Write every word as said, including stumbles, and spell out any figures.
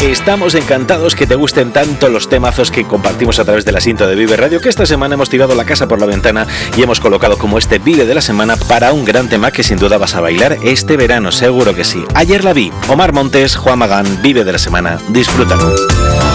Estamos encantados que te gusten tanto los temazos que compartimos a través de la cinta de Vive Radio, que esta semana hemos tirado la casa por la ventana y hemos colocado como este Vive de la semana para un gran tema que sin duda vas a bailar este verano, seguro que sí. Ayer la vi, Omar Montes, Juan Magán, Vive de la semana, disfrútalo.